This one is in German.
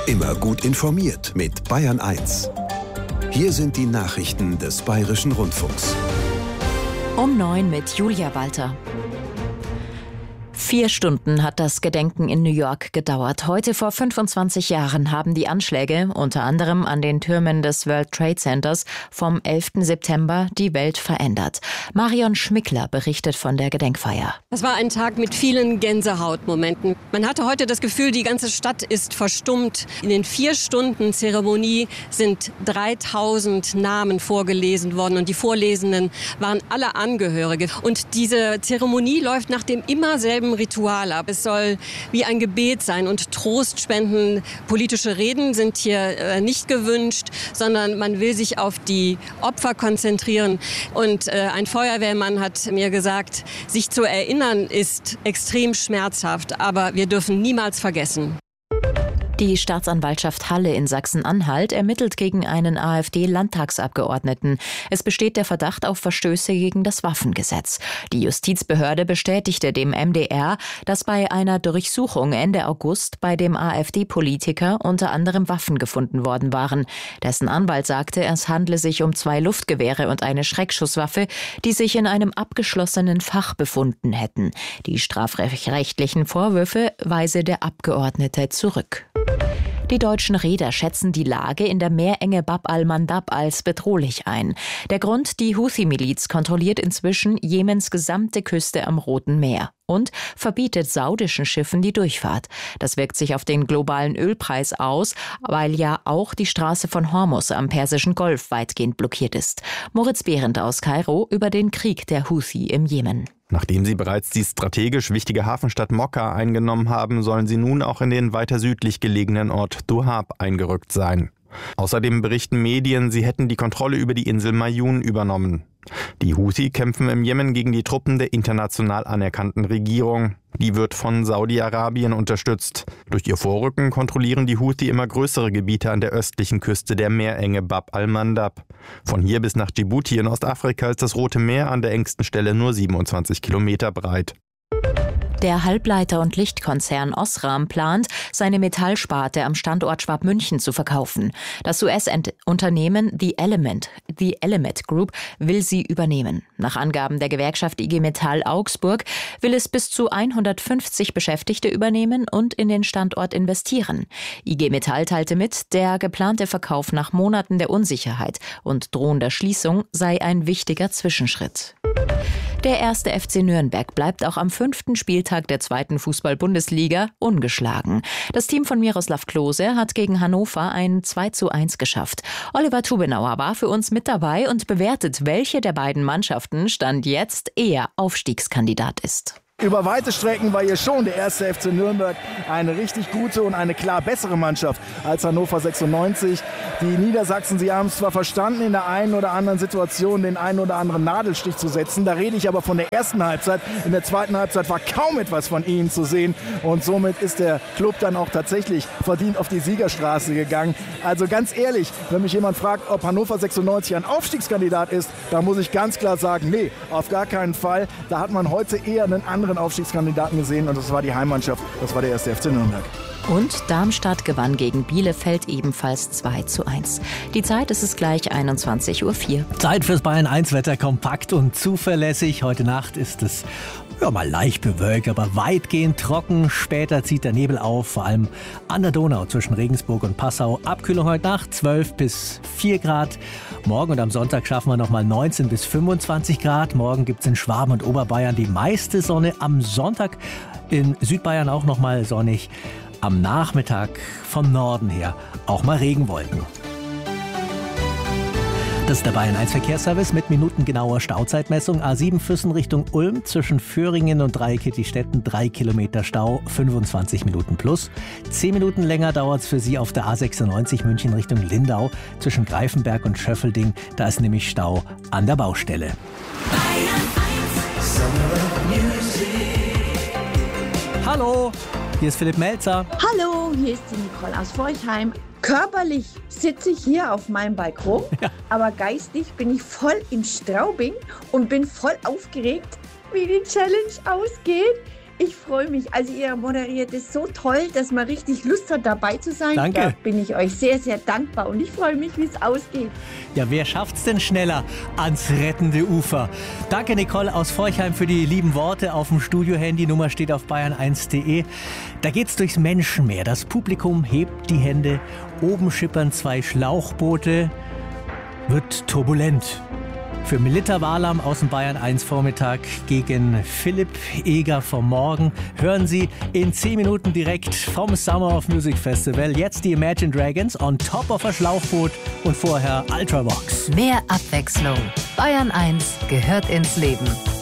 Immer gut informiert mit Bayern 1. Hier sind die Nachrichten des Bayerischen Rundfunks. Um 9 mit Julia Walter. 4 Stunden hat das Gedenken in New York gedauert. Heute vor 25 Jahren haben die Anschläge, unter anderem an den Türmen des World Trade Centers vom 11. September, die Welt verändert. Marion Schmickler berichtet von der Gedenkfeier. Das war ein Tag mit vielen Gänsehautmomenten. Man hatte heute das Gefühl, die ganze Stadt ist verstummt. In den 4 Stunden Zeremonie sind 3000 Namen vorgelesen worden und die Vorlesenden waren alle Angehörige. Und diese Zeremonie läuft nach dem immer selben Ritual ab. Es soll wie ein Gebet sein und Trost spenden. Politische Reden sind hier nicht gewünscht, sondern man will sich auf die Opfer konzentrieren. Und ein Feuerwehrmann hat mir gesagt, sich zu erinnern ist extrem schmerzhaft, aber wir dürfen niemals vergessen. Die Staatsanwaltschaft Halle in Sachsen-Anhalt ermittelt gegen einen AfD-Landtagsabgeordneten. Es besteht der Verdacht auf Verstöße gegen das Waffengesetz. Die Justizbehörde bestätigte dem MDR, dass bei einer Durchsuchung Ende August bei dem AfD-Politiker unter anderem Waffen gefunden worden waren. Dessen Anwalt sagte, es handle sich um 2 Luftgewehre und eine Schreckschusswaffe, die sich in einem abgeschlossenen Fach befunden hätten. Die strafrechtlichen Vorwürfe weise der Abgeordnete zurück. Die deutschen Reeder schätzen die Lage in der Meerenge Bab al-Mandab als bedrohlich ein. Der Grund: die Houthi-Miliz kontrolliert inzwischen Jemens gesamte Küste am Roten Meer und verbietet saudischen Schiffen die Durchfahrt. Das wirkt sich auf den globalen Ölpreis aus, weil ja auch die Straße von Hormuz am Persischen Golf weitgehend blockiert ist. Moritz Behrendt aus Kairo über den Krieg der Houthi im Jemen. Nachdem sie bereits die strategisch wichtige Hafenstadt Mokka eingenommen haben, sollen sie nun auch in den weiter südlich gelegenen Ort Duhab eingerückt sein. Außerdem berichten Medien, sie hätten die Kontrolle über die Insel Mayun übernommen. Die Houthi kämpfen im Jemen gegen die Truppen der international anerkannten Regierung. Die wird von Saudi-Arabien unterstützt. Durch ihr Vorrücken kontrollieren die Houthi immer größere Gebiete an der östlichen Küste der Meerenge Bab al-Mandab. Von hier bis nach Djibouti in Ostafrika ist das Rote Meer an der engsten Stelle nur 27 Kilometer breit. Der Halbleiter- und Lichtkonzern Osram plant, seine Metallsparte am Standort Schwabmünchen zu verkaufen. Das US-Unternehmen The Element Group will sie übernehmen. Nach Angaben der Gewerkschaft IG Metall Augsburg will es bis zu 150 Beschäftigte übernehmen und in den Standort investieren. IG Metall teilte mit, der geplante Verkauf nach Monaten der Unsicherheit und drohender Schließung sei ein wichtiger Zwischenschritt. Der 1. FC Nürnberg bleibt auch am 5. Spieltag der 2. Fußball-Bundesliga ungeschlagen. Das Team von Miroslav Klose hat gegen Hannover ein 2:1 geschafft. Oliver Tubenauer war für uns mit dabei und bewertet, welche der beiden Mannschaften Stand jetzt eher Aufstiegskandidat ist. Über weite Strecken war hier schon der 1. FC Nürnberg eine richtig gute und eine klar bessere Mannschaft als Hannover 96. Die Niedersachsen, sie haben es zwar verstanden, in der einen oder anderen Situation den einen oder anderen Nadelstich zu setzen. Da rede ich aber von der ersten Halbzeit. In der zweiten Halbzeit war kaum etwas von ihnen zu sehen. Und somit ist der Club dann auch tatsächlich verdient auf die Siegerstraße gegangen. Also ganz ehrlich, wenn mich jemand fragt, ob Hannover 96 ein Aufstiegskandidat ist, da muss ich ganz klar sagen, nee, auf gar keinen Fall. Da hat man heute eher einen anderen Aufstiegskandidaten gesehen und das war die Heimmannschaft, das war der 1. FC Nürnberg. Und Darmstadt gewann gegen Bielefeld ebenfalls 2:1. Die Zeit ist es gleich 21:04 Uhr. Zeit fürs Bayern 1 Wetter, kompakt und zuverlässig. Heute Nacht ist es mal leicht bewölkt, aber weitgehend trocken. Später zieht der Nebel auf, vor allem an der Donau zwischen Regensburg und Passau. Abkühlung heute Nacht 12 bis 4 Grad. Morgen und am Sonntag schaffen wir nochmal 19 bis 25 Grad. Morgen gibt es in Schwaben und Oberbayern die meiste Sonne. Am Sonntag in Südbayern auch nochmal sonnig. Am Nachmittag vom Norden her auch mal Regenwolken. Das ist der Bayern 1 Verkehrsservice mit minutengenauer Stauzeitmessung. A7 Füssen Richtung Ulm zwischen Föhringen und Dreieckigstetten 3 Kilometer Stau, 25 Minuten plus. 10 Minuten länger dauert es für Sie auf der A96 München Richtung Lindau zwischen Greifenberg und Schöffelding. Da ist nämlich Stau an der Baustelle. Bayern 1. Hallo, hier ist Philipp Melzer. Hallo, hier ist die Nicole aus Forchheim. Körperlich sitze ich hier auf meinem Balkon, aber geistig bin ich voll in Straubing und bin voll aufgeregt, wie die Challenge ausgeht. Ich freue mich. Also ihr moderiert es so toll, dass man richtig Lust hat, dabei zu sein. Danke. Da bin ich euch sehr, sehr dankbar und ich freue mich, wie es ausgeht. Ja, wer schafft's denn schneller ans rettende Ufer? Danke, Nicole aus Forchheim, für die lieben Worte auf dem Studio-Handy. Nummer steht auf bayern1.de. Da geht's durchs Menschenmeer. Das Publikum hebt die Hände. Oben schippern 2 Schlauchboote. Wird turbulent. Für Melitta Walam aus dem Bayern 1 Vormittag gegen Philipp Eger vom Morgen hören Sie in 10 Minuten direkt vom Summer of Music Festival. Jetzt die Imagine Dragons on top of a Schlauchboot und vorher Ultravox. Mehr Abwechslung. Bayern 1 gehört ins Leben.